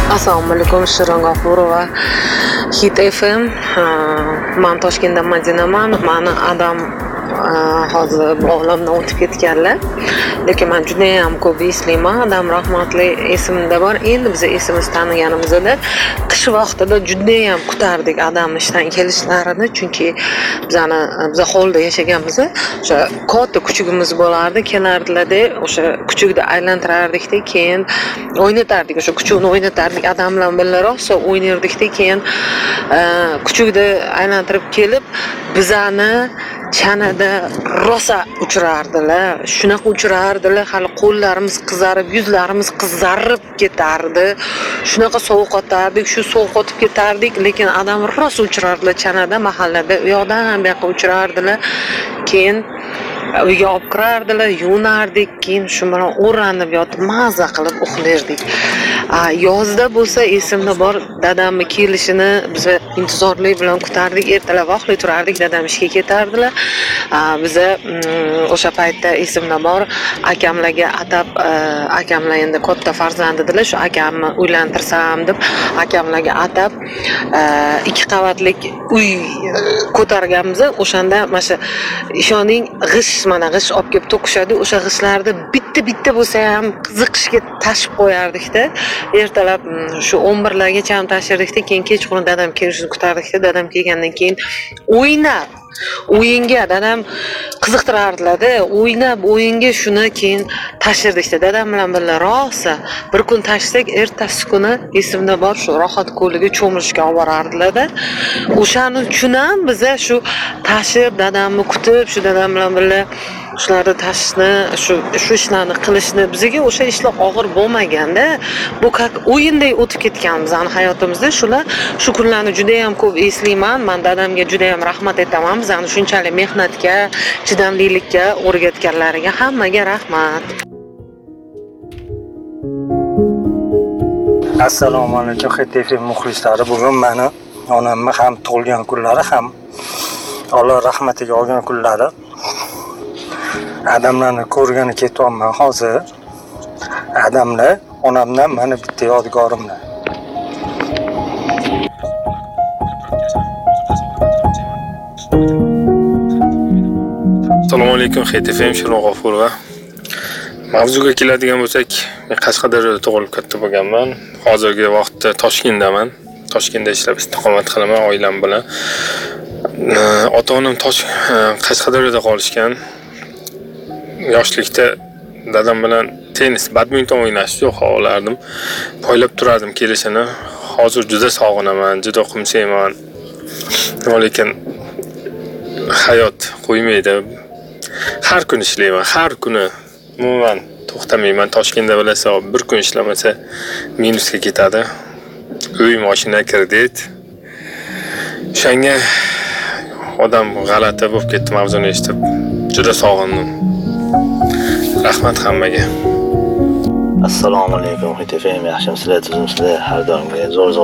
Assalomu alaykum, Shirin G'ofurova, Hit FM. Men Toshkentdan Madinaman. Meni adam hozir bu olamdan o'tib ketganlar. Lekin men juda ham ko'p eslayman. Adam rahmatli esimda bor. Endi biz esimizni taniganimizda qish vaqtida juda ham kutardik adam ishdan kelishlarini, chunki biz hovlida yashaganmiz. O'sha katta kuchugimiz bo'lardi, kelardilarda, o'sha kuchugni aylantirardikda, keyin o'ynatardik, o'sha kuchugni o'ynatardik, adam bilan birga rosa o'ynardikda, keyin kuchugni aylantirib kelib bizani chanada rosa uchirardilar. Shunaqa uchirardilar, hali qo'llarimiz qizarib, yuzlarimiz qizarib ketardi. Shunaqa sovqotardik, shu sovqotib ketardik, lekin adam rosa uchirardilar chanada, mahallada, u yoqdan ham bu yoqqa uchirardilar. Keyin uyga olib kirardilar, yuvinardik, keyin shu bilan o'ranib yotib maza qilib uxlardik. Yozda bo'lsa esimda bor, dadamni kelishini biz intizorlik bilan kutardik, ertalab vaqtli turardik, dadam ishga ketardilar. Biz o'sha paytda esimda bor, akamlarga atab, akamlar endi katta farzandidilar, shu akamni uylantirsam deb akamlarga atab 2 qavatlik uy ko'targanmiz. O'shanda mana shu ishoning g'ish olib kelib to'qishadi. O'sha g'ishlarni bitta bo'lsa ham qiziqishga tashib qo'yardik-da. Ertalab shu 11 largacha ham tashirdik-da, keyin kechqurun dadam kelishini kutardik-da. Dadam kelgandan keyin o'yinga dadam qiziqtirardilar-da. O'yinga shuni keyin tashirdik-da. Dadam bilan birga rosa bir kun tashsak, ertasi kuni esimda bor, shu Rohat ko'liga cho'milishga olib borardilar-da. O'shani uchun ham biz shu tashib, dadamni kutib, shu dadam bilan birga shularni tashishni, shu ishlarni qilishni bizga o'sha ishlar og'ir bo'lmaganda, bu как o'yinday o'tib ketgan bizning hayotimizda. Shu kunlarni juda ham ko'p eslayman. Men dadamga juda ham rahmat aytaman. Bizani shunchalik mehnatga, chidamlilikka o'rgatganlariga hammaga rahmat. Assalomu alaykum HTF muxlislari. Bugun meni onamni ham tug'ilgan kunlari, ham Alloh rahmatiga olgan kunlari. Adamlarni ko'rgani ketyapman hozir. Adamlar onamdan meni bitta yodgorimlar. Assalomu alaykum HTFM, Shirin G'ofurova. Mavzuga keladigan bo'lsak, men Qashqadaryoda tug'ilib katta bo'lganman. Hozirgi vaqtda Toshkentdaman. Toshkentda ishlab istiqomat qilaman oilam bilan. Ota-onam Qashqadaryoda qolishgan. Yoshlikda dadam bilan tennis, badminton o'ynashni yo'q xohlardim. Poylab turardim kelishini. Hozir juda sog'inaman, juda qumsayman. Lekin hayot qo'ymaydi. Har kun ishlayman, har kuni umuman to'xtamayman. Toshkentda bilasiz, bir kun ishlamasa minusga ketadi. Uy, mashina, kredit. Shunga odam g'alati bo'lib ketdi mavzuni eshitib. Juda sog'indim. Rahmat hammaga. Assalomu alaykum HTFM, yaxshimisizlar, tuzimsizlar, har doimgidek zo'r